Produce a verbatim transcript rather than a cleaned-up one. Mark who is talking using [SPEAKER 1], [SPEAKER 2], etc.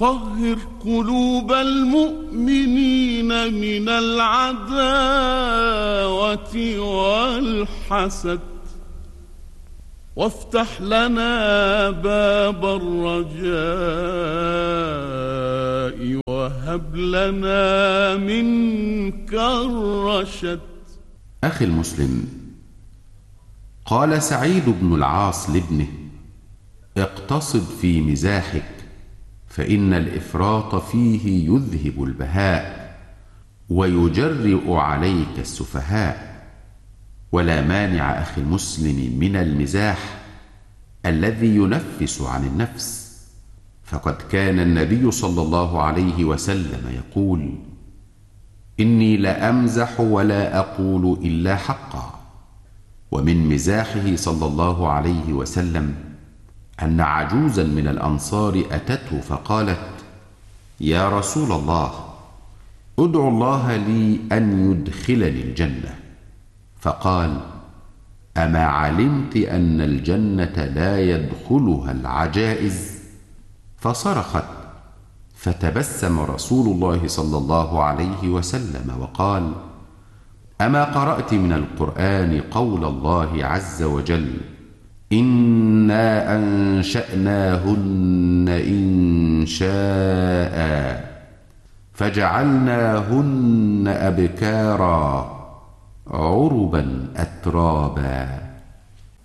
[SPEAKER 1] طهر قلوب المؤمنين من العداوة والحسد، وافتح لنا باب الرجاء وهب لنا منك الرشد.
[SPEAKER 2] أخي المسلم، قال سعيد بن العاص لابنه: اقتصد في مزاحك، فإن الإفراط فيه يذهب البهاء ويجرئ عليك السفهاء. ولا مانع أخي المسلم من المزاح الذي ينفس عن النفس، فقد كان النبي صلى الله عليه وسلم يقول: إني لأمزح ولا أقول إلا حقا. ومن مزاحه صلى الله عليه وسلم أن عجوزا من الأنصار أتته فقالت: يا رسول الله، ادعو الله لي أن يدخلني الجنة. فقال: أما علمت أن الجنة لا يدخلها العجائز؟ فصرخت، فتبسم رسول الله صلى الله عليه وسلم وقال: أما قرأت من القرآن قول الله عز وجل: إنا أنشأناهن إنشاء فجعلناهن أبكارا عربا أترابا.